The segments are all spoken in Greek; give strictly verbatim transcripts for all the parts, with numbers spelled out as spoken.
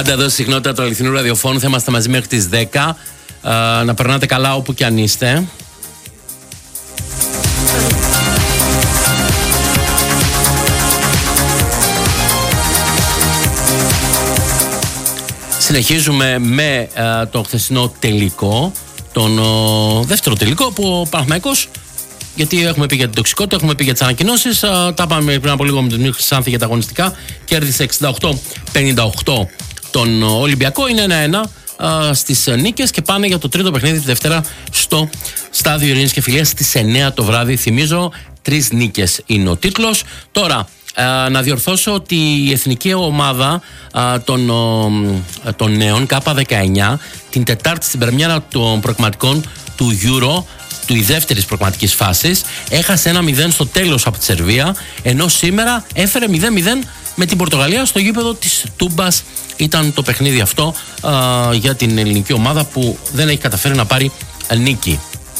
Πάντα εδώ στη συχνότητα του αληθινού ραδιοφώνου θα είμαστε μαζί μέχρι τις δέκα. Uh, να περνάτε καλά όπου και αν είστε. Συνεχίζουμε με uh, το χθεσινό τελικό, τον uh, δεύτερο τελικό που ο Παναθηναϊκός, γιατί έχουμε πει για την τοξικότητα, έχουμε πει για τις ανακοινώσεις, uh, τα πάμε πριν από λίγο με τον Χρυσάνθη για τα αγωνιστικά. Κέρδισε εξήντα οκτώ πενήντα οκτώ τον Ολυμπιακό, είναι ένα ένα uh, στις νίκες και πάνε για το τρίτο παιχνίδι τη Δευτέρα στο Στάδιο Ειρήνης και Φιλίας στις εννιά το βράδυ. Θυμίζω, τρεις νίκες είναι ο τίτλος. Τώρα, Uh, να διορθώσω ότι η εθνική ομάδα uh, των, uh, των νέων Κάπα δεκαεννιά την Τετάρτη στην πρεμιέρα των προκριματικών του Euro, του δεύτερης προκριματικής φάσης, έχασε ένα μηδέν στο τέλος από τη Σερβία, ενώ σήμερα έφερε μηδέν μηδέν με την Πορτογαλία στο γήπεδο της Τούμπας. Ήταν το παιχνίδι αυτό uh, για την ελληνική ομάδα που δεν έχει καταφέρει να πάρει νίκη.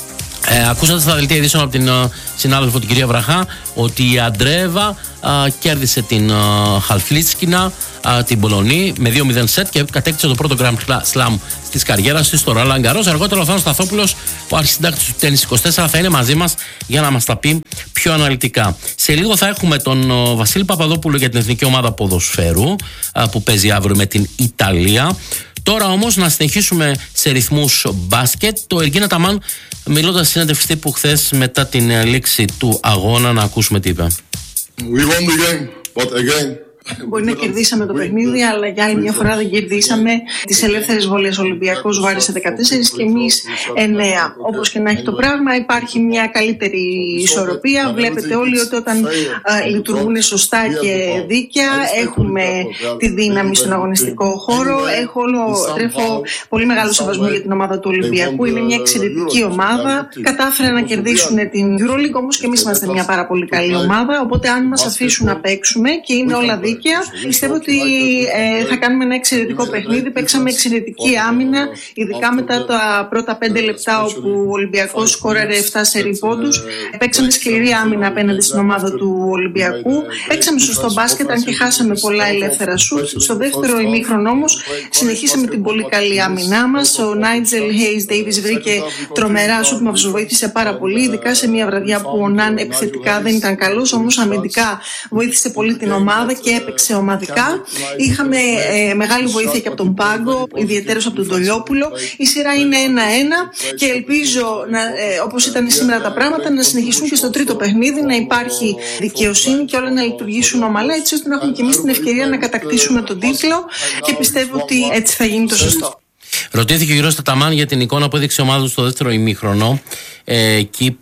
Ε, ακούσατε στα δελτία ειδήσεων από την uh, συνάδελφο την κυρία Βραχά ότι η Αντρέβα uh, κέρδισε την uh, Χαλφλίτσκινα, uh, την Πολωνή με δύο μηδέν σετ και κατέκτησε το πρώτο Grand Slam της καριέρας της στο Roland Garros. Αργότερα ο Θάνος Σταθόπουλος, ο αρχισυντάκτης του Tennis είκοσι τέσσερα, θα είναι μαζί μας για να μας τα πει πιο αναλυτικά. Σε λίγο θα έχουμε τον uh, Βασίλη Παπαδόπουλο για την εθνική ομάδα ποδοσφαίρου uh, που παίζει αύριο με την Ιταλία. Τώρα όμως να συνεχίσουμε σε ρυθμούς μπάσκετ. Το Εργίνα Ταμάν, μιλώντας στη συνέντευξη τύπου χθες μετά την λήξη του αγώνα, να ακούσουμε τι είπε. We won the game, but again... Μπορεί να κερδίσαμε το παιχνίδι, αλλά για άλλη μια φορά δεν κερδίσαμε τις ελεύθερες βολές. Ο Ολυμπιακός βάρισε δεκατέσσερα και εμείς εννέα. Όπως και να έχει το πράγμα, υπάρχει μια καλύτερη ισορροπία. Βλέπετε όλοι ότι όταν α, λειτουργούν σωστά και δίκαια, έχουμε τη δύναμη στον αγωνιστικό χώρο. Έχω όλο, τρέφω πολύ μεγάλο σεβασμό για την ομάδα του Ολυμπιακού. Είναι μια εξαιρετική ομάδα. Κατάφεραν να κερδίσουν την EuroLeague, όμως και εμείς είμαστε μια πάρα πολύ καλή ομάδα. Οπότε, αν μας αφήσουν να παίξουμε και είναι όλα δίκαια, πιστεύω ότι ε, θα κάνουμε ένα εξαιρετικό παιχνίδι. Παίξαμε εξαιρετική άμυνα, ειδικά μετά τα πρώτα πέντε λεπτά όπου ο Ολυμπιακός σκόραρε επτά σερί πόντους. Παίξαμε σκληρή άμυνα απέναντι στην ομάδα του Ολυμπιακού. Παίξαμε σωστό μπάσκετ, αν και χάσαμε πολλά ελεύθερα σουτ. Στο δεύτερο ημίχρονο όμως συνεχίσαμε την πολύ καλή άμυνά μας. Ο Νάιτζελ Χέις Ντέιβις βρήκε τρομερά σουτ, μας βοήθησε πάρα πολύ, ειδικά σε μια βραδιά που ο Ναν επιθετικά δεν ήταν καλός, όμως αμυντικά βοήθησε πολύ την ομάδα και έπαιξε ομαδικά. Είχαμε ε, μεγάλη βοήθεια και από τον πάγκο, ιδιαίτερως από τον Τολιόπουλο. Η σειρά είναι ένα ένα και ελπίζω, να, ε, όπως ήταν σήμερα τα πράγματα, να συνεχίσουν και στο τρίτο παιχνίδι, να υπάρχει δικαιοσύνη και όλα να λειτουργήσουν ομαλά, έτσι ώστε να έχουμε και εμείς την ευκαιρία να κατακτήσουμε τον τίτλο, και πιστεύω ότι έτσι θα γίνει το σωστό. Ρωτήθηκε ο Γιώργος Ταταμάν για την εικόνα που έδειξε η ομάδα του στο δεύτερο ημίχρονο, ε, εκεί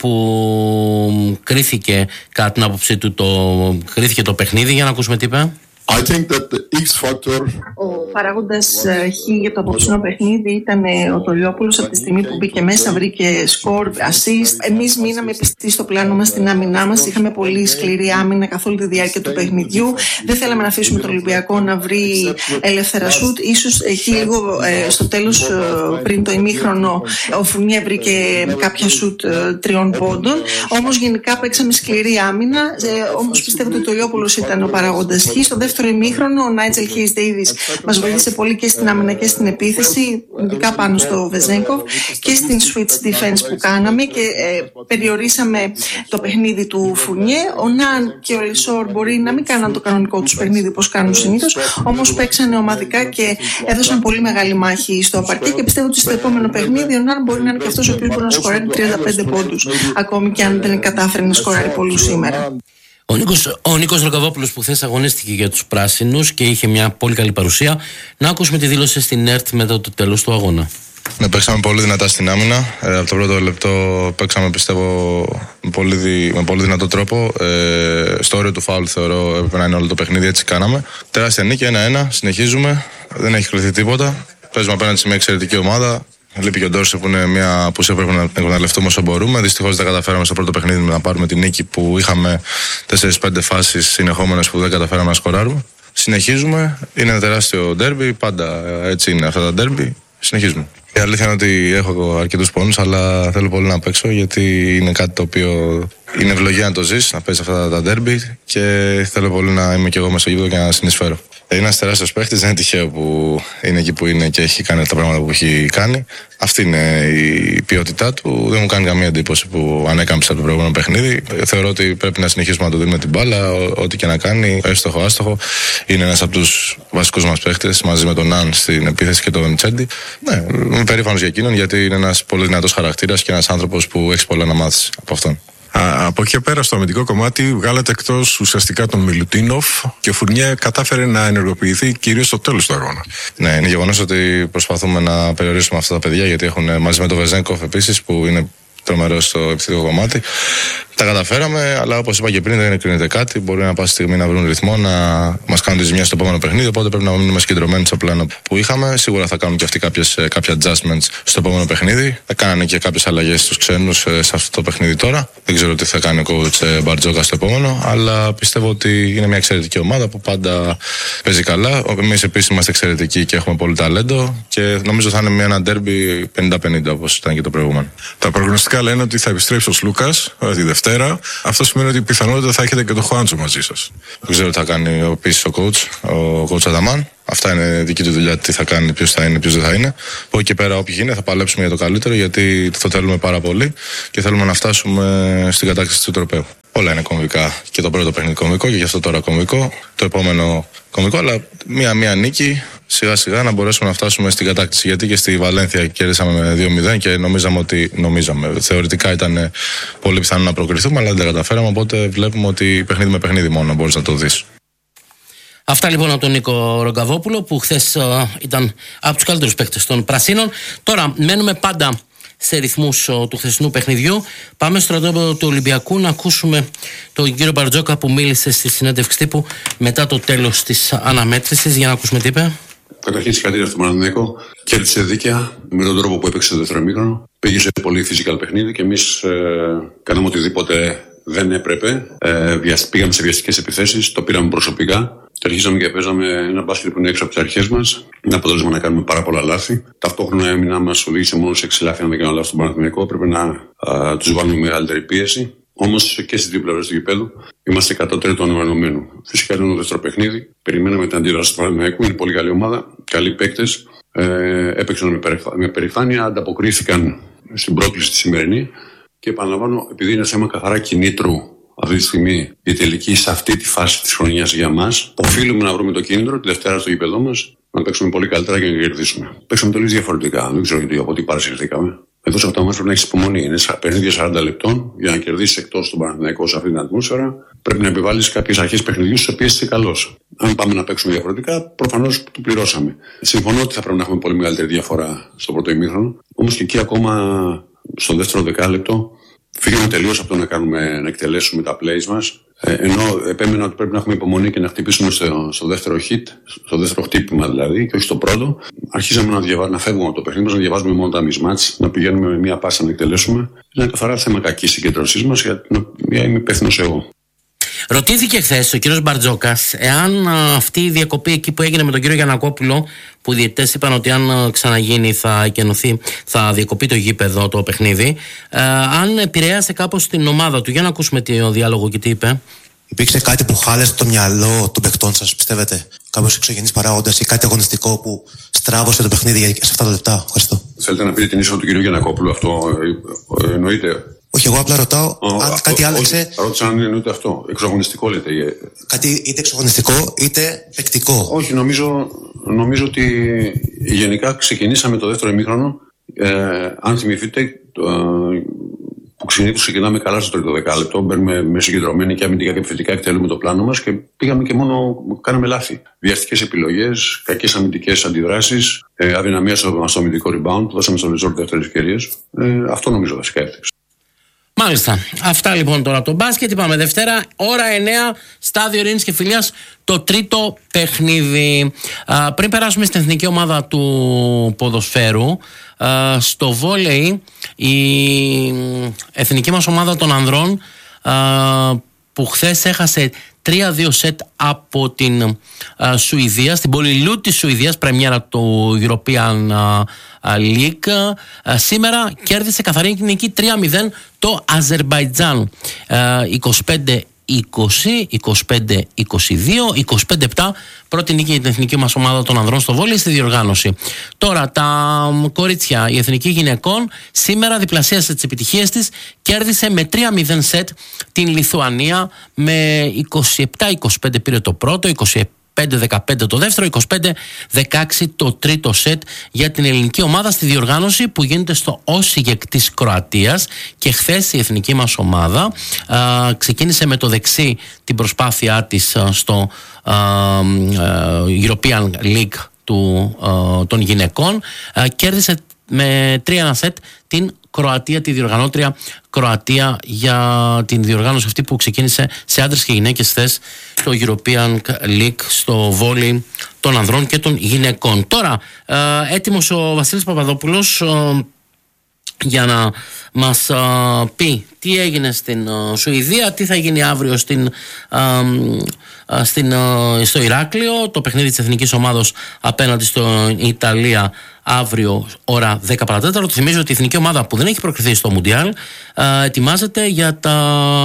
που κρίθηκε, κατά την άποψή του, το, κρίθηκε το παιχνίδι. Για να ακούσουμε τι είπε. I think that the X factor... Ο παράγοντας Χ για το απόψινο παιχνίδι ήταν ο Τολιόπουλος. Από τη στιγμή που μπήκε μέσα, βρήκε σκορ, assist. Εμείς μείναμε πιστοί στο πλάνο μας, στην άμυνά μας. Είχαμε πολύ σκληρή άμυνα καθ' όλη τη διάρκεια του παιχνιδιού. Δεν θέλαμε να αφήσουμε τον Ολυμπιακό να βρει ελεύθερα σουτ. Ίσως εκεί λίγο ε, στο τέλος, ε, πριν το ημίχρονο, ο Φουνιέ βρήκε κάποια σουτ ε, τριών πόντων. Όμως γενικά παίξαμε σκληρή άμυνα. Ε, όμως πιστεύω ότι ο Τολιόπουλος ήταν ο παράγοντας Χ. Στο δεύτερο ημίχρονο, ο Νάιτζελ Χέις Ντέιβις μας βοήθησε πολύ και στην άμυνα και στην επίθεση, ειδικά πάνω στο Βεζέγκοφ, και στην switch defense που κάναμε, και ε, περιορίσαμε το παιχνίδι του Φουνιέ. Ο Ναν και ο Λεσόρ μπορεί να μην κάναν το κανονικό τους παιχνίδι όπως κάνουν συνήθως, όμως παίξανε ομαδικά και έδωσαν πολύ μεγάλη μάχη στο παρκέ, και πιστεύω ότι στο επόμενο παιχνίδι ο Ναν μπορεί να είναι και αυτός ο οποίος μπορεί να σκοράρει τριάντα πέντε πόντους, ακόμη και αν δεν κατάφερε να σκοράρει πολλούς σήμερα. Ο Νίκος, ο Νίκος Ροκαβόπουλος, που χθες αγωνίστηκε για τους πράσινους και είχε μια πολύ καλή παρουσία. Να ακούσουμε τη δήλωση στην ΕΡΤ μετά το τέλος του αγώνα. Ναι, παίξαμε πολύ δυνατά στην άμυνα. Ε, από το πρώτο λεπτό παίξαμε, πιστεύω, με πολύ, δι... με πολύ δυνατό τρόπο. Ε, στο όριο του φάουλ θεωρώ έπρεπε να είναι όλο το παιχνίδι, έτσι κάναμε. Τεράστια νίκη, ένα ένα, συνεχίζουμε. Δεν έχει κληθεί τίποτα. Παίζουμε απέναντι σε μια εξαιρετική ομάδα. Λείπει και ο Ντόρσε, που είναι μια απουσία που πρέπει να εκμεταλλευτούμε όσο μπορούμε. Δυστυχώς δεν καταφέραμε στο πρώτο παιχνίδι να πάρουμε την νίκη, που είχαμε τέσσερις πέντε φάσεις συνεχόμενες που δεν καταφέραμε να σκοράρουμε. Συνεχίζουμε. Είναι ένα τεράστιο ντέρμπι. Πάντα έτσι είναι αυτά τα ντέρμπι. Συνεχίζουμε. Η αλήθεια είναι ότι έχω αρκετούς πόνους, αλλά θέλω πολύ να παίξω γιατί είναι κάτι το οποίο είναι ευλογία να το ζεις, να παίζεις αυτά τα ντέρμπι και θέλω πολύ να είμαι κι εγώ μέσα στο γήπεδο και να συνεισφέρω. Είναι ένας τεράστιος παίχτης, δεν είναι τυχαίο που είναι εκεί που είναι και έχει κάνει τα πράγματα που έχει κάνει. Αυτή είναι η ποιότητά του. Δεν μου κάνει καμία εντύπωση που ανέκαμψε από το προηγούμενο παιχνίδι. Θεωρώ ότι πρέπει να συνεχίσουμε να το δίνουμε την μπάλα, ό,τι και να κάνει, έστοχο, άστοχο. Είναι ένας από τους βασικούς μας παίχτες μαζί με τον Ναν στην επίθεση και τον Τσέντι. Ναι, είμαι περήφανος για εκείνον γιατί είναι ένας πολύ δυνατός χαρακτήρας και ένας άνθρωπος που έχει πολλά να μάθει από αυτόν. Α, από εκεί πέρα στο αμυντικό κομμάτι βγάλατε εκτός ουσιαστικά τον Μιλουτίνοφ και ο Φουρνιέ κατάφερε να ενεργοποιηθεί κυρίως στο τέλος του αγώνα. Ναι, είναι γεγονός ότι προσπαθούμε να περιορίσουμε αυτά τα παιδιά γιατί έχουν μαζί με τον Βεζένκοφ επίσης που είναι τρομερό στο επιθετικό κομμάτι. Τα καταφέραμε, αλλά όπως είπα και πριν, δεν κρίνεται κάτι. Μπορεί να πάση στιγμή να βρουν ρυθμό, να μας κάνουν τη ζημιά στο επόμενο παιχνίδι. Οπότε πρέπει να μείνουμε συγκεντρωμένοι στο πλάνο που είχαμε. Σίγουρα θα κάνουν και αυτοί κάποιες, κάποια adjustments στο επόμενο παιχνίδι. Θα κάνανε και κάποιες αλλαγές στους ξένους σε αυτό το παιχνίδι τώρα. Δεν ξέρω τι θα κάνει ο coach Μπαρτζόκα στο επόμενο, αλλά πιστεύω ότι είναι μια εξαιρετική ομάδα που πάντα παίζει καλά. Εμείς επίσης είμαστε εξαιρετικοί και έχουμε πολύ ταλέντο και νομίζω θα είναι μια ένα ντέρμπι πενήντα πενήντα όπως ήταν και το προηγούμενο. Τα προγνωστικά λένε ότι θα επιστρέψει ο Λούκας τη Δευτέρα. Αυτό σημαίνει ότι πιθανότητα θα έχετε και τον Χουάντσο μαζί σας. Δεν ξέρω τι θα κάνει ο πίσω ο coach, ο coach Αδαμάν. Αυτά είναι δική του δουλειά, τι θα κάνει, ποιος θα είναι, ποιος δεν θα είναι. Από εκεί πέρα, όποιοι γίνει, θα παλέψουμε για το καλύτερο, γιατί το θέλουμε πάρα πολύ και θέλουμε να φτάσουμε στην κατάκτηση του τροπαίου. Όλα είναι κομβικά. Και το πρώτο παιχνίδι κομβικό και γι' αυτό τώρα κομβικό. Το επόμενο κομβικό, αλλά μία-μία νίκη σιγά σιγά να μπορέσουμε να φτάσουμε στην κατάκτηση. Γιατί και στη Βαλένθια κέρδισαμε με δύο μηδέν και νομίζαμε ότι. Νομίζαμε. Θεωρητικά ήταν πολύ πιθανό να προκριθούμε, αλλά δεν τα καταφέραμε. Οπότε βλέπουμε ότι παιχνίδι με παιχνίδι μόνο μπορείς να το δεις. Αυτά λοιπόν από τον Νίκο Ρογκαβόπουλο που χθες uh, ήταν από τους καλύτερους παίκτες των Πρασίνων. Τώρα μένουμε πάντα σε ρυθμούς uh, του χθεσινού παιχνιδιού. Πάμε στο στρατόπεδο του Ολυμπιακού να ακούσουμε τον κύριο Μπαρτζόκα που μίλησε στη συνέντευξη τύπου μετά το τέλος της αναμέτρησης. Για να ακούσουμε τι είπε. Καταρχήν συγχαρητήρια στον Παναθηναϊκό. Κέρδισε δίκαια με τον τρόπο που έπαιξε το δεύτερο ημίχρονο. Πήγε σε πολύ φυσικά παιχνίδι και εμείς ε, κάναμε οτιδήποτε δεν έπρεπε. Ε, πήγαμε σε βιαστικές επιθέσεις, το πήραμε προσωπικά. Και αρχίσαμε και παίζαμε ένα μπάσκετ που είναι έξω από τις αρχές μας. Είναι αποτέλεσμα να κάνουμε πάρα πολλά λάθη. Ταυτόχρονα η άμυνά μας οδήγησε μόνο σε έξι λάθη. Αν δεν κάνω λάθος στον Παναθηναϊκό, πρέπει να τους βάλουμε μεγαλύτερη πίεση. Όμως και στις δύο πλευρές του γηπέδου είμαστε κατώτεροι του αναμενωμένου. Φυσικά ήταν το δεύτερο παιχνίδι. Περιμέναμε την αντίδραση του Παναθηναϊκού. Είναι πολύ καλή ομάδα, καλοί παίκτες. Ε, έπαιξαν με, περηφα... με περηφάνεια, ανταποκρίθηκαν στην πρόκληση τη σημερινή. Και επαναλαμβάνω, επειδή είναι θέμα καθαρά κινήτρου αυτή τη στιγμή η τελική σε αυτή τη φάση της χρονιάς για μας, οφείλουμε να βρούμε το κίνητρο τη Δευτέρα στο γήπεδό μας να παίξουμε πολύ καλύτερα και να κερδίσουμε. Παίξαμε τελείως διαφορετικά. Δεν ξέρω γιατί από τι παρασυρθήκαμε. Εδώ σε αυτό μας πρέπει να έχεις υπομονή. Είναι παιχνίδια σαράντα λεπτών για να κερδίσεις εκτός τον Παναθηναϊκό σε αυτή την ατμόσφαιρα. Πρέπει να επιβάλλεις κάποιες αρχές παιχνιδιού στις οποίες είσαι καλός. Αν πάμε να παίξουμε διαφορετικά, προφανώς το πληρώσαμε. Συμφωνώ ότι θα πρέπει να έχουμε πολύ μεγαλύτερη διαφορά στο πρώτο ημίχρονο. Όμως και εκεί ακόμα στο δεύτερο δεκάλεπτο. Φύγαμε τελείως από το να, κάνουμε, να εκτελέσουμε τα plays μας, ε, ενώ επέμενα ότι πρέπει να έχουμε υπομονή και να χτυπήσουμε στο, στο δεύτερο hit, στο δεύτερο χτύπημα δηλαδή, και όχι στο πρώτο. Αρχίσαμε να, διαβα... να φεύγουμε από το παιχνίδι μας, να διαβάζουμε μόνο τα mismatch, να πηγαίνουμε με μία πάσα να εκτελέσουμε. Είναι καθαρά θέμα κακής συγκέντρωσής μας, για την οποία είμαι υπεύθυνος εγώ. Ρωτήθηκε χθες ο κύριος Μπαρτζόκας εάν α, αυτή η διακοπή εκεί που έγινε με τον κύριο Γιαννακόπουλο, που οι διαιτητές είπαν ότι αν α, ξαναγίνει θα εκενωθεί, θα διακοπεί το γήπεδο, το παιχνίδι, α, αν επηρέασε κάπως την ομάδα του. Για να ακούσουμε το διάλογο και τι είπε. Υπήρξε κάτι που χάλεσε το μυαλό των παικτών σας, πιστεύετε? Κάποιος εξωγενής παράγοντας ή κάτι αγωνιστικό που στράβωσε το παιχνίδι σε αυτά τα λεπτά? Ευχαριστώ. Θέλετε να πείτε την είσοδο του κυρίου Γιαννακόπουλου, αυτό ε, εννοείται? Όχι, εγώ απλά ρωτάω oh, αν oh, κάτι oh, άλλαξε. Ρώτησα αν εννοείται αυτό. Εξωγωνιστικό λέτε. Κάτι είτε εξωγωνιστικό είτε παικτικό. Όχι, νομίζω, νομίζω ότι γενικά ξεκινήσαμε το δεύτερο ημίχρονο. Ε, αν θυμηθείτε, το, που συνήθως ξεκινάμε καλά στο τρίτο δεκάλεπτο, μπαίνουμε με συγκεντρωμένοι και αμυντικά και επιθετικά, εκτελούμε το πλάνο μας και πήγαμε και μόνο κάναμε λάθη. Βιαστικές επιλογές, κακές αμυντικές αντιδράσεις, ε, αδυναμία στο, στο αμυντικό rebound που δώσαμε στο resort δεύτερες ευκαιρίες. Ε, αυτό νομίζω βασικά έφτιαξε. Μάλιστα. Αυτά λοιπόν τώρα το μπάσκετ. Είπαμε Δευτέρα, ώρα εννιά, στάδιο Ειρήνης και Φιλίας, το τρίτο παιχνίδι. Α, πριν περάσουμε στην εθνική ομάδα του ποδοσφαίρου, α, στο βόλεϊ, η εθνική μας ομάδα των ανδρών, α, που χθες έχασε τρία δύο σετ από την α, Σουηδία, στην πόλη Λου της Σουηδίας, πρεμιέρα του European α, α, League. Α, σήμερα κέρδισε καθαρή νίκη τρία μηδέν το Αζερμπαϊτζάν. είκοσι πέντε είκοσι, είκοσι πέντε είκοσι δύο, είκοσι πέντε επτά, πρώτη νίκη για την εθνική μας ομάδα των ανδρών στο βόλεϊ στη διοργάνωση. Τώρα τα κορίτσια, η εθνική γυναικών σήμερα διπλασίασε τις επιτυχίες της, κέρδισε με τρία μηδέν σετ την Λιθουανία, με είκοσι επτά είκοσι πέντε πήρε το πρώτο, είκοσι πέντε δεκαπέντε το δεύτερο, είκοσι πέντε δεκαέξι το τρίτο σετ για την ελληνική ομάδα στη διοργάνωση που γίνεται στο Όσιγεκ της Κροατίας. Και χθες η εθνική μας ομάδα α, ξεκίνησε με το δεξί την προσπάθειά της α, στο α, α, European League του, α, των γυναικών, α, κέρδισε με τρία ένα σετ την Κροατία, τη διοργανώτρια Κροατία, για την διοργάνωση αυτή που ξεκίνησε σε άντρες και γυναίκες χθες, το European League στο βόλεϊ των ανδρών και των γυναικών. Τώρα ε, έτοιμος ο Βασίλης Παπαδόπουλος ε, για να μας ε, πει τι έγινε στην ε, Σουηδία, τι θα γίνει αύριο στην, ε, ε, στην, ε, στο Ηράκλειο, το παιχνίδι της εθνικής ομάδος απέναντι στην Ιταλία αύριο ώρα δέκα παρά τέταρτο. Θυμίζω ότι η εθνική ομάδα που δεν έχει προκριθεί στο Μουντιάλ ε, ετοιμάζεται για, τα,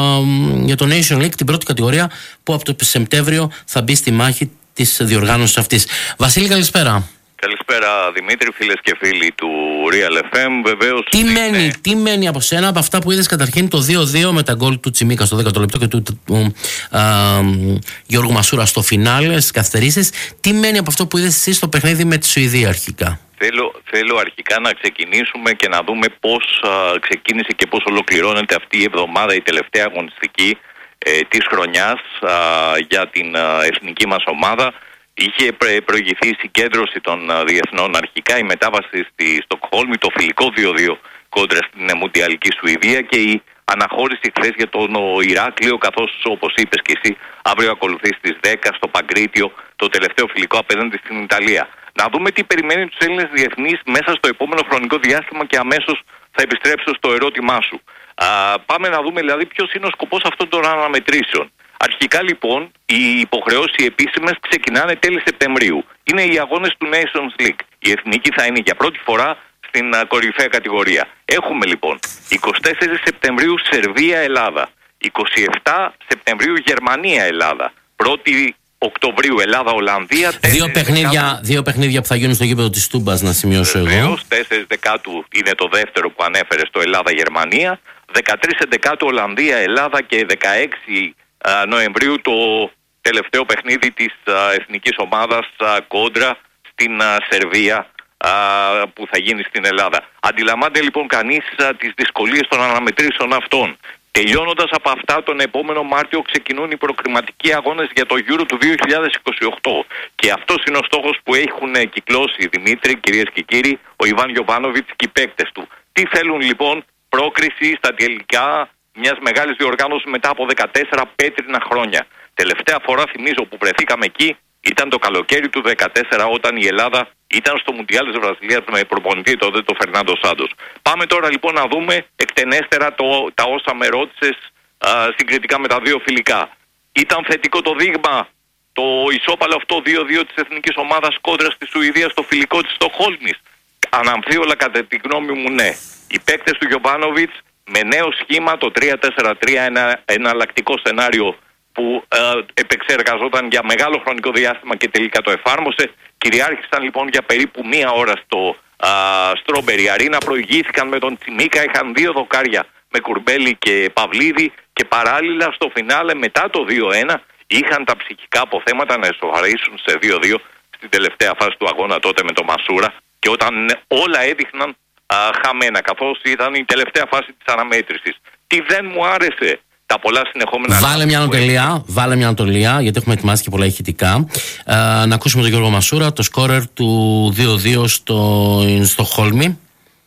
για το Nation League, την πρώτη κατηγορία που από το Σεπτέμβριο θα μπει στη μάχη της διοργάνωσης αυτής. Βασίλη, καλησπέρα. Καλησπέρα Δημήτρη, φίλες και φίλοι του Real εφ εμ. Βεβαίως. Τι, είναι... μένει, τι μένει από σένα, από αυτά που είδες καταρχήν το δύο δύο με τα γκολ του Τσιμίκα στο δέκατο λεπτό και του, του, του α, Γιώργου Μασούρα στο φινάλε, στις καθυστερήσεις. Τι μένει από αυτό που είδες εσύ στο παιχνίδι με τη Σουηδία αρχικά? Θέλω, θέλω αρχικά να ξεκινήσουμε και να δούμε πώς α, ξεκίνησε και πώς ολοκληρώνεται αυτή η εβδομάδα, η τελευταία αγωνιστική ε, της χρονιάς α, για την α, εθνική μας ομάδα. Είχε προηγηθεί η συγκέντρωση των διεθνών αρχικά, η μετάβαση στη Στοκχόλμη, το φιλικό δύο δύο κόντρα στην Μουντιαλική Σουηδία και η αναχώρηση χθες για τον Ηράκλειο, καθώς όπως είπες και εσύ αύριο ακολουθεί στις δέκα στο Παγκρίτιο το τελευταίο φιλικό απέναντι στην Ιταλία. Να δούμε τι περιμένει τους Έλληνες διεθνείς μέσα στο επόμενο χρονικό διάστημα και αμέσως θα επιστρέψω στο ερώτημά σου. Α, πάμε να δούμε δηλαδή ποιος είναι ο σκοπός αυτών των αναμετρήσεων. Αρχικά λοιπόν οι υποχρεώσεις οι επίσημες ξεκινάνε τέλη Σεπτεμβρίου. Είναι οι αγώνες του Nations League. Η εθνική θα είναι για πρώτη φορά στην uh, κορυφαία κατηγορία. Έχουμε λοιπόν εικοστή τέταρτη Σεπτεμβρίου Σερβία-Ελλάδα, εικοστή εβδόμη Σεπτεμβρίου Γερμανία-Ελλάδα, πρώτη Οκτωβρίου Ελλάδα-Ολλανδία. Δύο παιχνίδια, δύο παιχνίδια που θα γίνουν στο γήπεδο της Τούμπας, να σημειώσω εγώ. Βεβαίως, τέσσερις Δεκάτου είναι το δεύτερο που ανέφερε στο Ελλάδα-Γερμανία, δεκατρείς Δεκάτου Ολλανδία-Ελλάδα και δεκαέξι Νοεμβρίου το τελευταίο παιχνίδι της α, εθνικής ομάδας α, κόντρα στην α, Σερβία α, που θα γίνει στην Ελλάδα. Αντιλαμβάνεται λοιπόν κανείς α, τις δυσκολίες των αναμετρήσεων αυτών. Τελειώνοντας από αυτά, τον επόμενο Μάρτιο ξεκινούν οι προκριματικοί αγώνες για το Euro του δύο χιλιάδες είκοσι οκτώ. Και αυτός είναι ο στόχος που έχουν κυκλώσει, Δημήτρη, κυρίες και κύριοι, ο Ιβάν Γιοβάνοβιτς και οι παίκτες του. Τι θέλουν λοιπόν? Πρόκριση στα τελικά μιας μεγάλης διοργάνωσης μετά από δεκατέσσερα πέτρινα χρόνια. Τελευταία φορά, θυμίζω, που βρεθήκαμε εκεί ήταν το καλοκαίρι του δύο χιλιάδες δεκατέσσερα, όταν η Ελλάδα ήταν στο Μουντιάλ της Βραζιλίας με προπονητή τότε το Φερνάντο Σάντος. Πάμε τώρα λοιπόν να δούμε εκτενέστερα το, τα όσα με ρώτησες συγκριτικά με τα δύο φιλικά. Ήταν θετικό το δείγμα το ισόπαλο αυτό δύο δύο της εθνικής ομάδας κόντρα στη Σουηδία στο φιλικό της Στοκχόλμης? Αναμφίβολα, κατά τη γνώμη μου, ναι. Οι παίκτες του Γιοβάνοβιτς με νέο σχήμα, το τρία τέσσερα τρία, ένα εναλλακτικό σενάριο που ε, επεξεργαζόταν για μεγάλο χρονικό διάστημα και τελικά το εφάρμοσε. Κυριάρχησαν λοιπόν για περίπου μία ώρα στο Στρόμπερι Αρίνα, προηγήθηκαν με τον Τσιμίκα, είχαν δύο δοκάρια με Κουρμπέλη και Παυλίδη και παράλληλα στο φινάλε μετά το δύο ένα είχαν τα ψυχικά αποθέματα να εσωφαρίσουν σε δύο δύο στην τελευταία φάση του αγώνα τότε με τον Μασούρα, και όταν όλα έδειχναν α, χαμένα, καθώς ήταν η τελευταία φάση της αναμέτρησης. Τι δεν μου άρεσε? Τα πολλά συνεχόμενα... Βάλε μια ανατολία, βάλε μια ανατολία, γιατί έχουμε ετοιμάσει και πολλά ηχητικά. Ε, να ακούσουμε τον Γιώργο Μασούρα, το σκόρερ του δύο δύο στο Στοκχόλμη.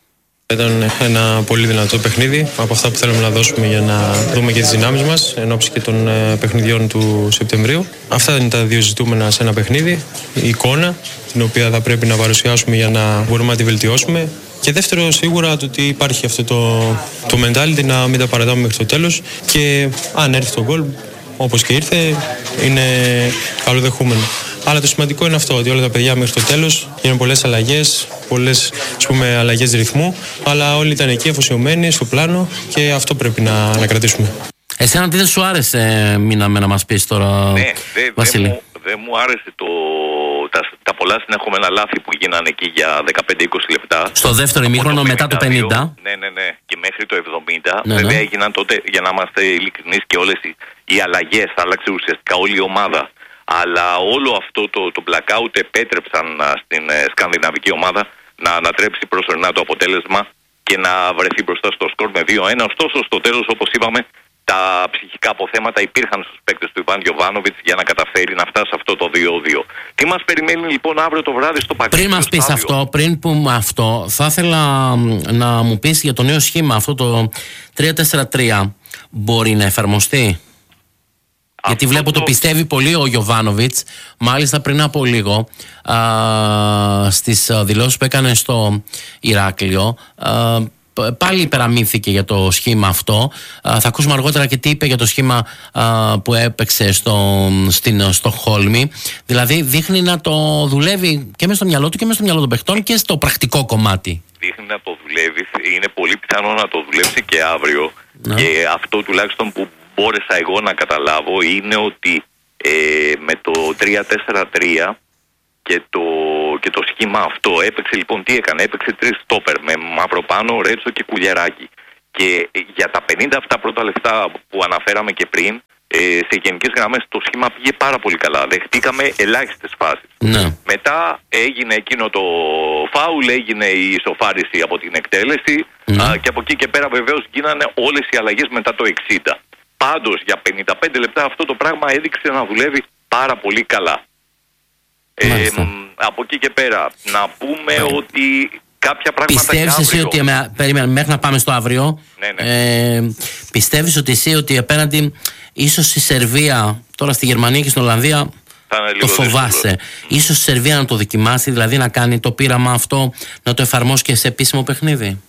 Ήταν ένα πολύ δυνατό παιχνίδι, από αυτά που θέλουμε να δώσουμε για να δούμε και τις δυνάμεις μας εν ώψη και των παιχνιδιών του Σεπτεμβρίου. Αυτά είναι τα δύο ζητούμενα σε ένα παιχνίδι. Η εικόνα, την οποία θα πρέπει να παρουσιάσουμε για να μπορούμε να τη βελτιώσουμε. Και δεύτερο, σίγουρα το ότι υπάρχει αυτό το, το mentality να μην τα παρατάμε μέχρι το τέλος. Και αν έρθει το γκολ, όπως και ήρθε, είναι καλοδεχούμενο. Αλλά το σημαντικό είναι αυτό, ότι όλα τα παιδιά μέχρι το τέλος γίνουν πολλές αλλαγές, πολλές ας πούμε, αλλαγές ρυθμού, αλλά όλοι ήταν εκεί αφοσιωμένοι στο πλάνο και αυτό πρέπει να, να κρατήσουμε. Εσένα τι δεν σου άρεσε, μείναμε να μας πεις τώρα, ναι, δε, Βασίλη? Δεν μου, δε μου άρεσε το, τα, τα πολλά συνεχόμενα λάθη που γίνανε εκεί για δεκαπέντε είκοσι λεπτά. Στο δεύτερο ημίχρονο μετά το πενήντα. Ναι, ναι, ναι. Και μέχρι το εβδομήντα. Ναι, βέβαια ναι. έγιναν τότε, για να είμαστε ειλικρινείς, και όλες οι, οι αλλαγές. Άλλαξε ουσιαστικά όλη η ομάδα. Αλλά όλο αυτό το, το blackout επέτρεψαν α, στην ε, σκανδιναβική ομάδα να ανατρέψει προσωρινά το αποτέλεσμα και να βρεθεί μπροστά στο σκορ με δύο ένα. Ωστόσο, στο τέλος, όπως είπαμε, τα ψυχικά αποθέματα υπήρχαν στους παίκτες του Ιβάν Γιοβάνοβιτς για να καταφέρει να φτάσει αυτό το δύο δύο. Τι μας περιμένει λοιπόν αύριο το βράδυ στο Παγκόσμιο Πριν μας πεις Στάδιο? αυτό, πριν πούμε αυτό, θα ήθελα να μου πεις για το νέο σχήμα, αυτό το τρία τέσσερα τρία, μπορεί να εφαρμοστεί? Αυτό γιατί βλέπω το... το πιστεύει πολύ ο Γιοβάνοβιτς. Μάλιστα πριν από λίγο α, στις δηλώσεις που έκανε στο Ηράκλειο, α, πάλι υπεραμείνθηκε για το σχήμα αυτό. Α, θα ακούσουμε αργότερα και τι είπε για το σχήμα α, που έπαιξε στο, στην Στοκχόλμη. Δηλαδή δείχνει να το δουλεύει και μες στο μυαλό του και μες στο μυαλό των παιχτών και στο πρακτικό κομμάτι. Δείχνει να το δουλεύει. Είναι πολύ πιθανό να το δουλέψει και αύριο. Να. Και αυτό τουλάχιστον που μπόρεσα εγώ να καταλάβω είναι ότι ε, με το τρία τέσσερα τρία και το, και το σχήμα αυτό έπαιξε λοιπόν, τι έκανε, έπαιξε τρεις στόπερ με Μαυροπάνο, Ρέτσο και Κουλιεράκη. Και για τα πενήντα αυτά πρώτα λεπτά που αναφέραμε και πριν, ε, σε γενικές γραμμές το σχήμα πήγε πάρα πολύ καλά. Δεχτήκαμε ελάχιστες φάσεις. Ναι. Μετά έγινε εκείνο το φάουλ, έγινε η ισοφάριση από την εκτέλεση, ναι. α, και από εκεί και πέρα βεβαίως γίνανε όλες οι αλλαγές μετά το εξήντα. Πάντως για πενήντα πέντε λεπτά αυτό το πράγμα έδειξε να δουλεύει πάρα πολύ καλά. Ε, από εκεί και πέρα να πούμε yeah. ότι κάποια πράγματα. Πιστεύεις εσύ ότι, με, περίμενε, μέχρι να πάμε στο αύριο, ναι, ναι. Ε, πιστεύεις ότι εσύ ότι απέναντι ίσως η Σερβία, τώρα στη Γερμανία και στην Ολλανδία το φοβάσαι, δύσκολο. Ίσως η Σερβία να το δοκιμάσει, δηλαδή να κάνει το πείραμα αυτό, να το εφαρμόσει και σε επίσημο παιχνίδι?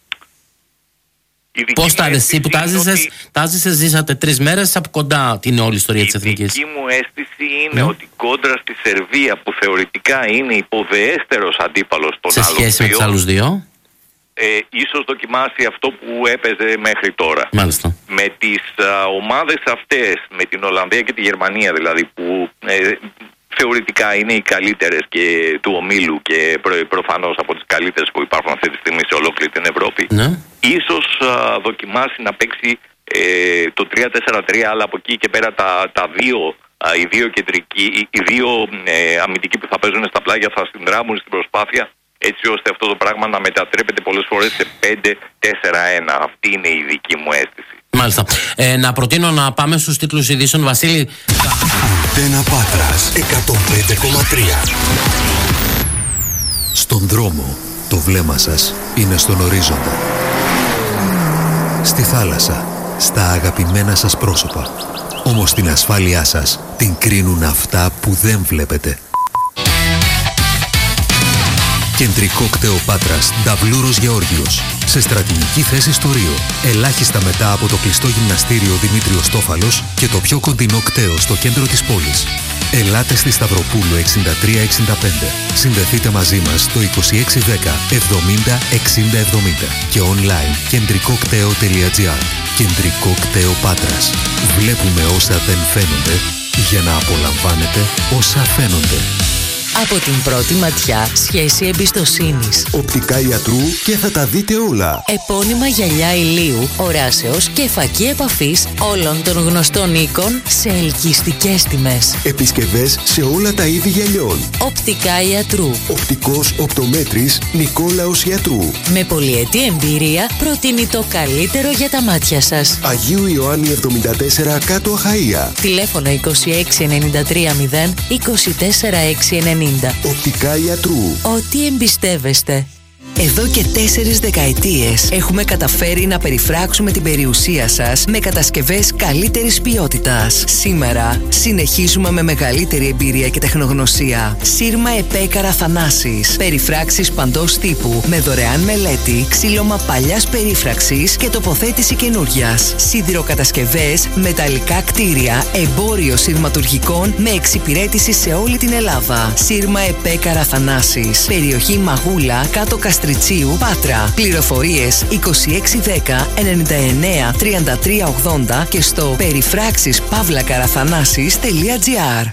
Πώς τα εσύ που τα ζήσες, ότι... ζήσατε τρεις μέρες από κοντά την όλη ιστορία της Εθνικής. Η δική μου αίσθηση είναι mm. ότι κόντρα στη Σερβία, που θεωρητικά είναι υποδεέστερος αντίπαλος των σε άλλων σχέση δύο, με τους άλλους δύο, ε, ίσως δοκιμάσει αυτό που έπαιζε μέχρι τώρα. Μάλιστα. Με τις α, ομάδες αυτές, με την Ολλανδία και τη Γερμανία δηλαδή, που ε, θεωρητικά είναι οι καλύτερες και του ομίλου και προ, προφανώς από τις καλύτερες που υπάρχουν αυτή τη στιγμή σε ολόκληρη την Ευρώπη, ναι. ίσως α, δοκιμάσει να παίξει ε, το τρία τέσσερα τρία, αλλά από εκεί και πέρα τα, τα δύο, α, οι δύο κεντρικοί, οι, οι δύο ε, αμυντικοί που θα παίζουν στα πλάγια θα συνδράμουν στην προσπάθεια, έτσι ώστε αυτό το πράγμα να μετατρέπεται πολλές φορές σε πέντε τέσσερα ένα. Αυτή είναι η δική μου αίσθηση. Μάλιστα. Ε, να προτείνω να πάμε στους τίτλους ειδήσεων. Βασίλη. Αντένα Πάτρας εκατόν πέντε κόμμα τρία. Στον δρόμο το βλέμμα σας είναι στον ορίζοντα. Στη θάλασσα, στα αγαπημένα σας πρόσωπα. Όμως την ασφάλειά σας την κρίνουν αυτά που δεν βλέπετε. Κεντρικό κτέο Πάτρας, Νταβλούρος Γεώργιος. Σε στρατηγική θέση στο Ρίο. Ελάχιστα μετά από το κλειστό γυμναστήριο Δημήτριος Τόφαλος και το πιο κοντινό κτέο στο κέντρο της πόλης. Ελάτε στη Σταυροπούλου εξήντα τρία εξήντα πέντε. Συνδεθείτε μαζί μας στο είκοσι έξι δέκα εβδομήντα εξήντα εβδομήντα και online κεντρικοκτέο τελεία τζι άρ. Κεντρικό κτέο Πάτρας. Βλέπουμε όσα δεν φαίνονται για να απολαμβάνετε όσα φαίνονται. Από την πρώτη ματιά, σχέση εμπιστοσύνης. Οπτικά ιατρού και θα τα δείτε όλα. Επώνυμα γυαλιά ηλίου, οράσεως και φακή επαφής όλων των γνωστών οίκων σε ελκυστικές τιμές. Επισκευές σε όλα τα είδη γυαλιών. Οπτικά ιατρού. Οπτικός οπτομέτρης Νικόλαος Ιατρού. Με πολυετή εμπειρία προτείνει το καλύτερο για τα μάτια σας. Αγίου Ιωάννη εβδομήντα τέσσερα κάτω Αχαΐα. Τηλέφωνο είκοσι έξι ενενήντα τρία μηδέν είκοσι τέσσερα έξι ενενήντα. Οπτικά Ιατρού. Ό,τι εμπιστεύεστε. Εδώ και τέσσερις δεκαετίες έχουμε καταφέρει να περιφράξουμε την περιουσία σας με κατασκευές καλύτερης ποιότητας. Σήμερα συνεχίζουμε με μεγαλύτερη εμπειρία και τεχνογνωσία. Σύρμα ΕΠΕ Καραθανάσης. Περιφράξεις παντός τύπου με δωρεάν μελέτη, ξύλωμα παλιάς περίφραξης και τοποθέτηση καινούριας. Σιδηροκατασκευές, μεταλλικά κτίρια, εμπόριο σειρματουργικών με εξυπηρέτηση σε όλη την Ελλάδα. Σύρμα ΕΠΕ Καραθανάσης. Περιοχή Μαγούλα, κάτω Καστριτσίου, Πάτρα. Πληροφορίες είκοσι έξι δέκα ενενήντα εννέα τριάντα τρία ογδόντα και στο περιφράξεις παύλα καραθανάσης τελεία τζι άρ.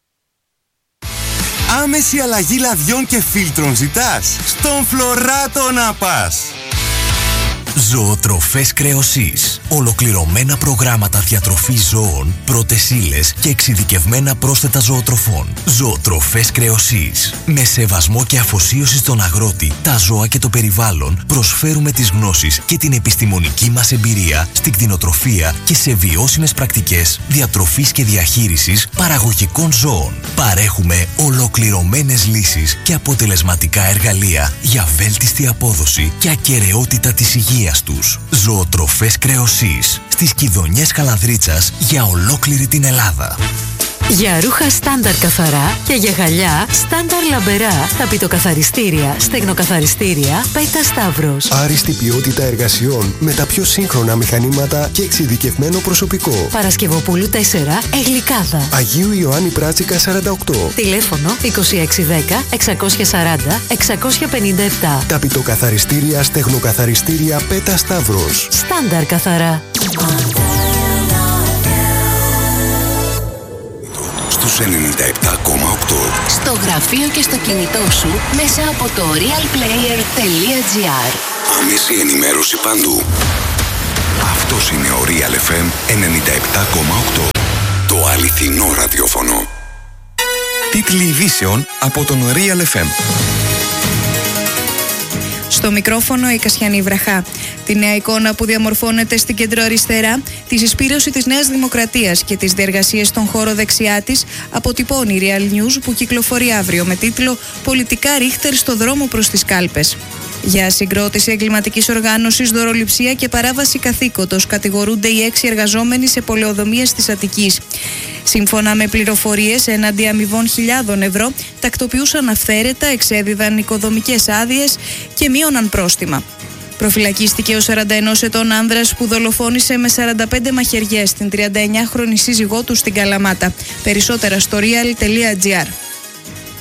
Άμεση αλλαγή λαδιών και φίλτρων ζητάς? Στον Φλωράτο να πας! Ζωοτροφές Κρεοσής. Ολοκληρωμένα προγράμματα διατροφής ζώων, πρώτες ύλες και εξειδικευμένα πρόσθετα ζωοτροφών. Ζωοτροφές Κρεοσής. Με σεβασμό και αφοσίωση στον αγρότη, τα ζώα και το περιβάλλον, προσφέρουμε τις γνώσεις και την επιστημονική μας εμπειρία στην κτηνοτροφία και σε βιώσιμες πρακτικές διατροφής και διαχείρισης παραγωγικών ζώων. Παρέχουμε ολοκληρωμένες λύσεις και αποτελεσματικά εργαλεία για βέλτιστη απόδοση και ακεραιότητα της υγείας τους. Ζωοτροφές Κρεοσής στις Κιδωνιές Καλανδρίτσας για ολόκληρη την Ελλάδα. Για ρούχα στάνταρ καθαρά και για γυαλιά στάνταρ λαμπερά, ταπητοκαθαριστήρια, στεγνοκαθαριστήρια, Πέτα Σταύρος. Άριστη ποιότητα εργασιών με τα πιο σύγχρονα μηχανήματα και εξειδικευμένο προσωπικό. Παρασκευοπούλου τέσσερα, Εγλικάδα. Αγίου Ιωάννη Πράτσικα σαράντα οκτώ. Τηλέφωνο είκοσι έξι δέκα εξακόσια σαράντα εξακόσια πενήντα επτά. Ταπητοκαθαριστήρια, στεγνοκαθαριστήρια, Πέτα Σταύρος. Στάνταρ καθαρά. Στους ενενήντα επτά κόμμα οκτώ. Στο γραφείο και στο κινητό σου μέσα από το real player τελεία τζι άρ. Άμεση ενημέρωση παντού. Αυτός είναι ο Real εφ εμ ενενήντα επτά κόμμα οκτώ. Το αληθινό ραδιόφωνο. Τίτλοι ειδήσεων από τον Real εφ εμ. Στο μικρόφωνο η Κασιανή Βραχά. Τη νέα εικόνα που διαμορφώνεται στην κεντροαριστερά, τη συσπήρωση της Νέας Δημοκρατίας και τις διεργασίες στον χώρο δεξιά της, αποτυπώνει η Real News που κυκλοφορεί αύριο με τίτλο «Πολιτικά ρίχτερ στο δρόμο προς τις κάλπες». Για συγκρότηση εγκληματικής οργάνωσης, δωροληψία και παράβαση καθήκοντος κατηγορούνται οι έξι εργαζόμενοι σε πολεοδομίες της Αττικής. Σύμφωνα με πληροφορίες, έναντι αμοιβών χιλιάδων ευρώ, τακτοποιούσαν αυθαίρετα, εξέδιδαν οικοδομικές άδειες και μείωναν πρόστιμα. Προφυλακίστηκε ο σαράντα ενός ετών άνδρας που δολοφόνησε με σαράντα πέντε μαχαιριές την τριανταεννιάχρονη σύζυγό του στην Καλαμάτα. Περισσότερα στο real τελεία τζι άρ.